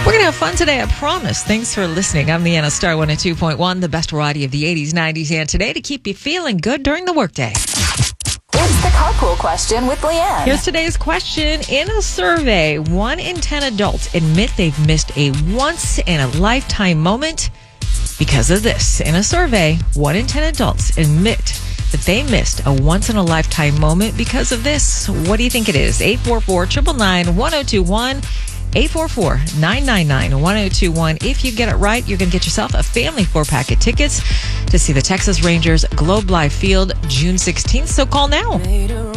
We're going to have fun today, I promise. Thanks for listening. I'm Leanna Star 102.1, the best variety of the 80s, 90s, and today to keep you feeling good during the workday. It's the carpool question with Leanne. Here's today's question. In a survey, 1 in 10 adults admit they've missed a once-in-a-lifetime moment because of this. In a survey, 1 in 10 adults admit that they missed a once-in-a-lifetime moment because of this. What do you think it is? 844-999-1021. 844-999-1021. If you get it right, you're going to get yourself a family 4-pack of tickets to see the Texas Rangers Globe Life Field June 16th. So call now.